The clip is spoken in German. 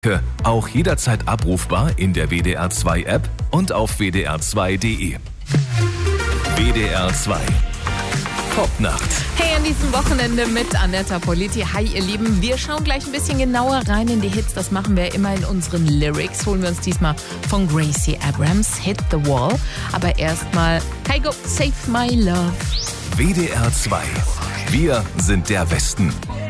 Auch jederzeit abrufbar in der WDR 2 App und auf wdr2.de. WDR 2 Popnacht. Hey, an diesem Wochenende mit Annetta Politi. Hi, ihr Lieben. Wir schauen gleich ein bisschen genauer rein in die Hits. Das machen wir immer in unseren Lyrics. Holen wir uns diesmal von Gracie Abrams, Hit the Wall. Aber erstmal Kygo, Save My Love. WDR 2. Wir sind der Westen.